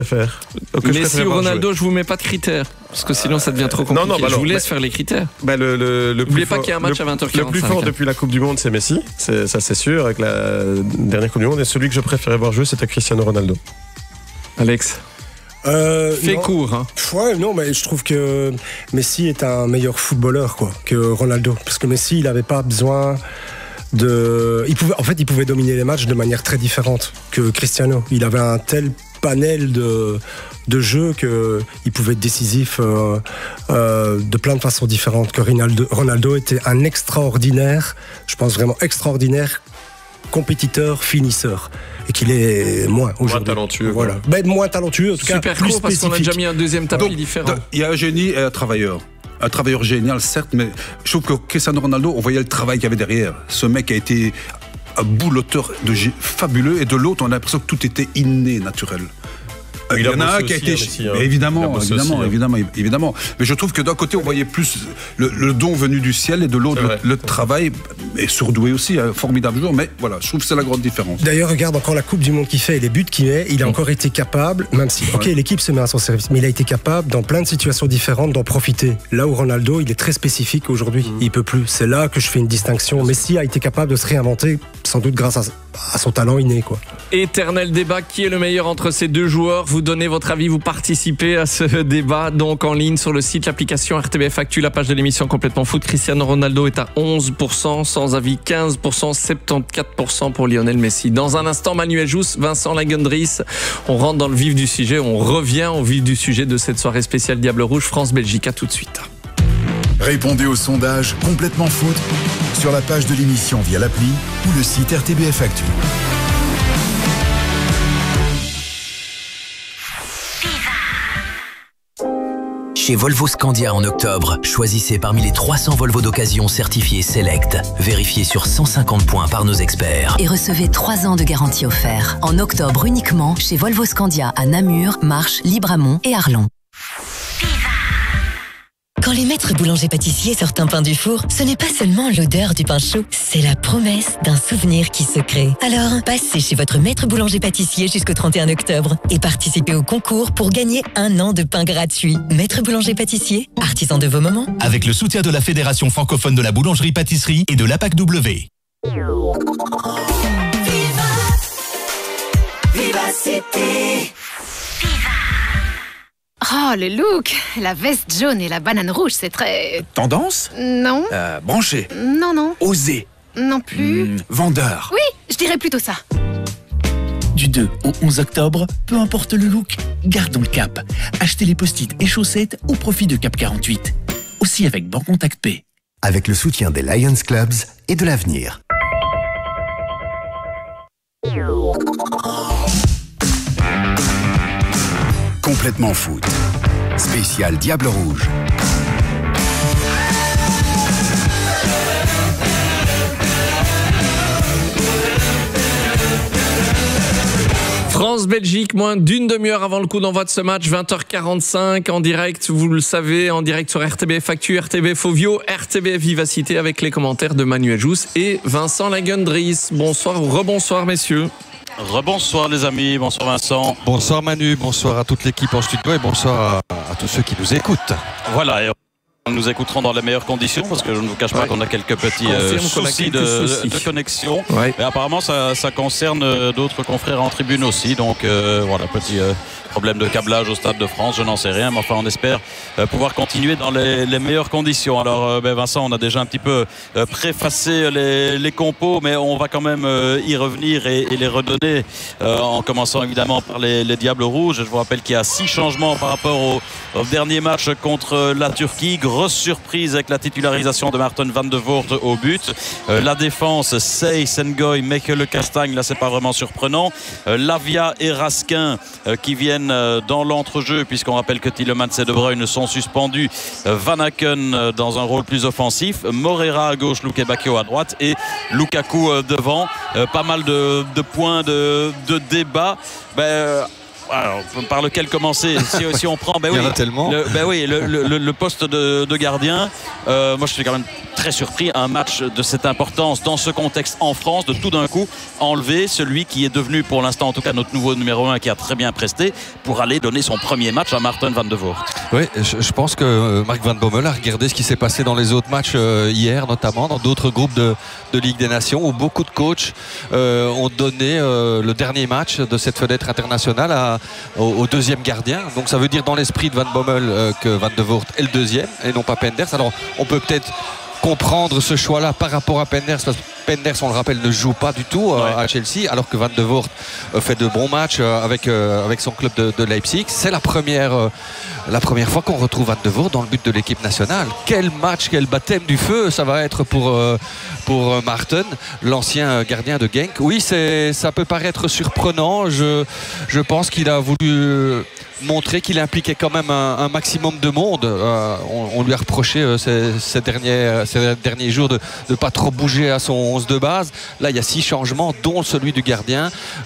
Messi ou Ronaldo, je vous mets pas de critères. Parce que sinon ça devient trop compliqué. Je vous laisse faire les critères. N'oubliez pas qu'il y a un match à 20h45. Le plus fort depuis la Coupe du Monde, c'est Messi. Ça, c'est sûr, avec la dernière Coupe du Monde. Et celui que je préférais voir jouer, c'était Cristiano Ronaldo. Alex, fais court. Hein. Ouais, non, mais je trouve que Messi est un meilleur footballeur que Ronaldo. Parce que Messi, il n'avait pas besoin il pouvait dominer les matchs de manière très différente que Cristiano. Il avait un tel panel de jeux qu'il pouvait être décisif de plein de façons différentes. Que Ronaldo était un extraordinaire, je pense vraiment extraordinaire, compétiteur, finisseur. Et qu'il est moins talentueux. Voilà. Moins talentueux, en tout cas. Super plus court, parce qu'on a déjà mis un deuxième tapis Donc, différent. Il y a un génie et un travailleur. Un travailleur génial, certes, mais je trouve que Cristiano Ronaldo, on voyait le travail qu'il y avait derrière. Ce mec a été un bouloteur fabuleux, et de l'autre, on a l'impression que tout était inné, naturel. Il y en a un qui a été... Évidemment. Mais je trouve que d'un côté, on voyait plus le don venu du ciel, et de l'autre, le travail, et surdoué aussi, un formidable joueur. Mais voilà, je trouve que c'est la grande différence. D'ailleurs, regarde encore la Coupe du Monde qu'il fait et les buts qu'il met. Il a encore été capable, même si, l'équipe se met à son service, mais il a été capable, dans plein de situations différentes, d'en profiter. Là où Ronaldo, il est très spécifique aujourd'hui. Il peut plus. C'est là que je fais une distinction. Messi a été capable de se réinventer, sans doute grâce à son talent inné, Éternel débat, qui est le meilleur entre ces deux joueurs? Vous donnez votre avis, vous participez à ce débat donc en ligne sur le site, l'application RTBF Actu, la page de l'émission Complètement Foot. Cristiano Ronaldo est à 11%, sans avis 15%, 74% pour Lionel Messi. Dans un instant, Manuel Jousse, Vincent Lagundries, on rentre dans le vif du sujet, on revient au vif du sujet de cette soirée spéciale Diable Rouge France-Belgique. À tout de suite. Répondez au sondage Complètement Foot sur la page de l'émission via l'appli ou le site RTBF Actu. Chez Volvo Scandia en octobre, choisissez parmi les 300 Volvo d'occasion certifiés Select, vérifiés sur 150 points par nos experts. Et recevez 3 ans de garantie offerte. En octobre uniquement chez Volvo Scandia à Namur, Marche, Libramont et Arlon. Quand les maîtres boulangers-pâtissiers sortent un pain du four, ce n'est pas seulement l'odeur du pain chaud, c'est la promesse d'un souvenir qui se crée. Alors, passez chez votre maître boulanger-pâtissier jusqu'au 31 octobre et participez au concours pour gagner 1 an de pain gratuit. Maître boulanger-pâtissier, artisan de vos moments. Avec le soutien de la Fédération francophone de la boulangerie-pâtisserie et de l'APAC-W. Vivacité. Oh, le look! La veste jaune et la banane rouge, c'est très... Tendance? Non. Branché? Non. Osé? Non plus. Vendeur? Oui, je dirais plutôt ça. Du 2 au 11 octobre, peu importe le look, gardons le cap. Achetez les post-it et chaussettes au profit de Cap 48. Aussi avec Bancontact P. Avec le soutien des Lions Clubs et de l'avenir. Complètement Foot. Spécial Diable Rouge. France-Belgique, moins d'une demi-heure avant le coup d'envoi de ce match, 20h45 en direct, vous le savez, en direct sur RTBF Actu, RTBF Ovio, RTBF Vivacité avec les commentaires de Manuel Jousse et Vincent Lagundries. Bonsoir ou rebonsoir messieurs. Rebonsoir les amis, bonsoir Vincent. Bonsoir Manu, bonsoir à toute l'équipe en studio et bonsoir à tous ceux qui nous écoutent. Voilà, et nous écouterons dans les meilleures conditions parce que je ne vous cache pas qu'on a quelques petits soucis de connexion. Ouais. Mais apparemment ça concerne d'autres confrères en tribune aussi, donc voilà, petit problème de câblage au Stade de France, je n'en sais rien, mais enfin on espère pouvoir continuer dans les meilleures conditions. Alors Vincent, on a déjà un petit peu préfacé les compos, mais on va quand même y revenir et les redonner en commençant évidemment par les Diables Rouges. Je vous rappelle qu'il y a 6 changements par rapport au dernier match contre la Turquie. Grosse surprise avec la titularisation de Maarten van de Voort au but. La défense, Sey, Sengoy, Mechelen, Castagne, là c'est pas vraiment surprenant. Lavia et Raskin qui viennent dans l'entrejeu, puisqu'on rappelle que Tielemans et De Bruyne sont suspendus. Van Aken dans un rôle plus offensif, Moreira à gauche, Luke Bacchio à droite et Lukaku devant. Pas mal de points de débat. Alors, par lequel commencer si on prend il y en a tellement. le poste de gardien. Moi je suis quand même très surpris, un match de cette importance dans ce contexte en France, de tout d'un coup enlever celui qui est devenu pour l'instant en tout cas notre nouveau numéro 1 qui a très bien presté pour aller donner son premier match à Maarten van de Voort. Oui, je pense que Mark Van Bommel a regardé ce qui s'est passé dans les autres matchs hier, notamment dans d'autres groupes de Ligue des Nations où beaucoup de coachs ont donné le dernier match de cette fenêtre internationale au deuxième gardien. Donc ça veut dire dans l'esprit de Van Bommel que Van de Voort est le deuxième et non pas Penders. Alors on peut peut-être comprendre ce choix-là par rapport à Penders, parce que Penders, on le rappelle, ne joue pas du tout à Chelsea, alors que Van de Voort fait de bons matchs avec son club de Leipzig. C'est la première fois qu'on retrouve Van de Voort dans le but de l'équipe nationale. Quel match, quel baptême du feu ça va être pour Maarten, l'ancien gardien de Genk. Oui, ça peut paraître surprenant. Je pense qu'il a voulu montrer qu'il impliquait quand même un maximum de monde. On lui a reproché ces derniers jours de ne pas trop bouger à son 11 de base. Là, il y a 6 changements, dont celui du gardien.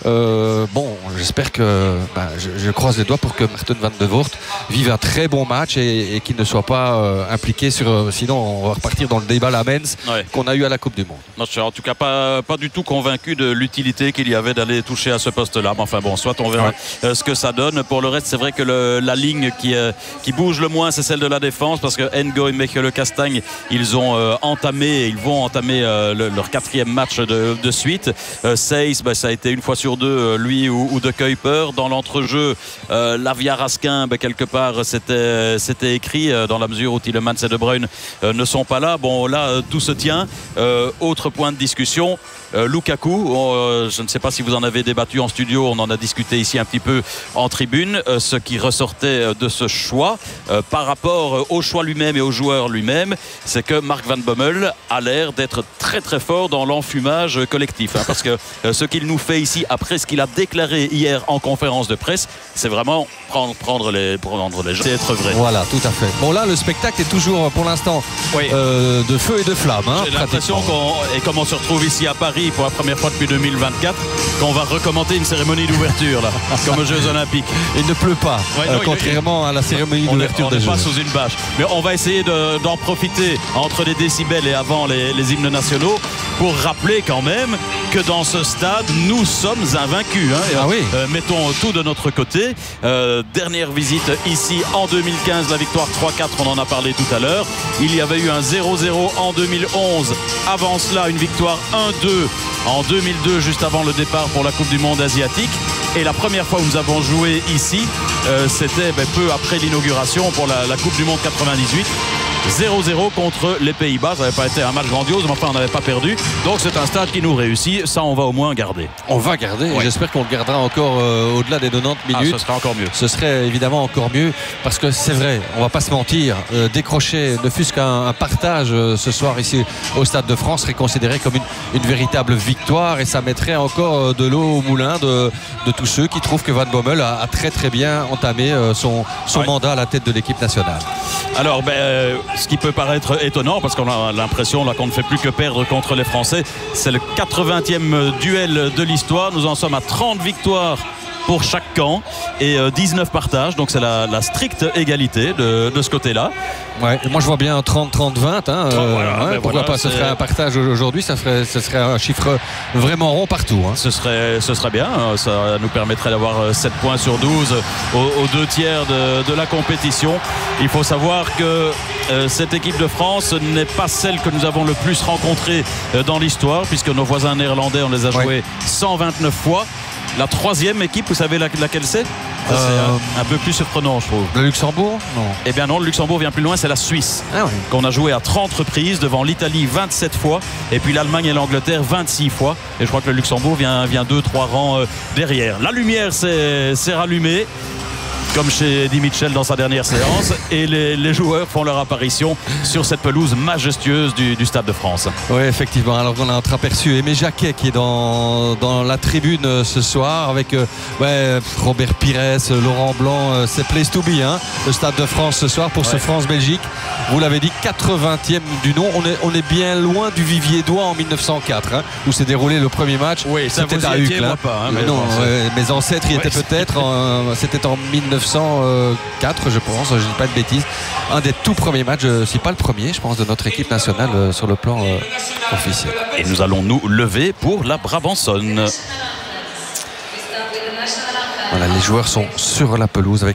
J'espère que... je croise les doigts pour que Maarten van de Voort vive un très bon match et qu'il ne soit pas impliqué sur... sinon, on va repartir dans le débat Lamens qu'on a eu à la Coupe du Monde. Non, je suis en tout cas pas du tout convaincu de l'utilité qu'il y avait d'aller toucher à ce poste-là. Mais enfin bon, soit on verra ce que ça donne. Pour le reste, c'est vrai que la ligne qui bouge le moins, c'est celle de la défense, parce que Ngo et Mechelen Castagne, ils vont entamer leur 4e match de suite. Seyss, ça a été une fois sur deux lui ou De Kuyper. Dans l'entrejeu, Lavia Raskin, quelque part c'était écrit dans la mesure où Tielemans et De Bruyne ne sont pas là. Bon, là tout se tient. Autre point de discussion, Lukaku, je ne sais pas si vous en avez débattu en studio, on en a discuté ici un petit peu en tribune. Ce qui ressortait de ce choix par rapport au choix lui-même et au joueur lui-même, c'est que Mark Van Bommel a l'air d'être très très fort dans l'enfumage collectif, parce que ce qu'il nous fait ici après ce qu'il a déclaré hier en conférence de presse, c'est vraiment prendre les gens, c'est être vrai. Voilà, tout à fait. Bon, là le spectacle est toujours pour l'instant de feu et de flamme. J'ai l'impression comme on se retrouve ici à Paris pour la première fois depuis 2024, qu'on va recommencer une cérémonie d'ouverture là, comme aux Jeux Olympiques. Il ne pleut pas, contrairement à la cérémonie d'ouverture des Jeux. On n'est pas sous une bâche. Mais on va essayer d'en profiter entre les décibels et avant les hymnes nationaux pour rappeler quand même que dans ce stade, nous sommes invaincus. Mettons tout de notre côté. Dernière visite ici en 2015, la victoire 3-4, on en a parlé tout à l'heure. Il y avait eu un 0-0 en 2011. Avant cela, une victoire 1-2 en 2002, juste avant le départ pour la Coupe du Monde asiatique. Et la première fois où nous avons joué ici, c'était peu après l'inauguration pour la Coupe du Monde 98. 0-0 contre les Pays-Bas. Ça n'avait pas été un match grandiose, mais enfin on n'avait pas perdu. Donc c'est un stade qui nous réussit. Ça, on va au moins garder. On va garder. Et j'espère qu'on le gardera encore au-delà des 90 minutes. Ce serait encore mieux. Ce serait évidemment encore mieux, parce que c'est vrai, on va pas se mentir, décrocher ne fût-ce qu'un partage ce soir ici au Stade de France serait considéré comme une véritable victoire, et ça mettrait encore de l'eau au moulin de tous ceux qui trouvent que Van Bommel a très très bien entamé son mandat à la tête de l'équipe nationale. Alors ce qui peut paraître étonnant, parce qu'on a l'impression là qu'on ne fait plus que perdre contre les Français, c'est le 80e duel de l'histoire. Nous en sommes à 30 victoires pour chaque camp et 19 partages, donc c'est la stricte égalité de ce côté-là. Moi je vois bien 30-30-20. Pourquoi pas, ce serait un partage aujourd'hui, ce serait un chiffre vraiment rond partout. Ce serait bien, ça nous permettrait d'avoir 7 points sur 12 aux 2 tiers de la compétition. Il faut savoir que cette équipe de France n'est pas celle que nous avons le plus rencontrée dans l'histoire, puisque nos voisins néerlandais, on les a joués 129 fois. La 3e équipe, vous savez laquelle c'est? C'est un peu plus surprenant, je trouve. Le Luxembourg? Non. Eh bien non, le Luxembourg vient plus loin, c'est la Suisse. Qu'on a joué à 30 reprises, devant l'Italie 27 fois, et puis l'Allemagne et l'Angleterre 26 fois. Et je crois que le Luxembourg vient 2-3 rangs derrière. La lumière s'est rallumée, comme chez Eddie Mitchell dans sa dernière séance, et les joueurs font leur apparition sur cette pelouse majestueuse du Stade de France. Oui, effectivement. Alors on a entreaperçu Aimé Jacquet qui est dans la tribune ce soir avec Robert Pires, Laurent Blanc. C'est place to be, le Stade de France ce soir pour ce France-Belgique. Vous l'avez dit, 80e du nom. On est bien loin du Vivier-Dois en 1904, où s'est déroulé le premier match. Oui, ça c'était à Uccle. Moi pas, mais non, mes ancêtres y étaient peut-être. C'était en 1900. 1904, je pense, je ne dis pas de bêtises. Un des tout premiers matchs, si pas le premier, je pense, de notre équipe nationale sur le plan officiel. Et nous allons nous lever pour la Brabançonne. Voilà, les joueurs sont sur la pelouse avec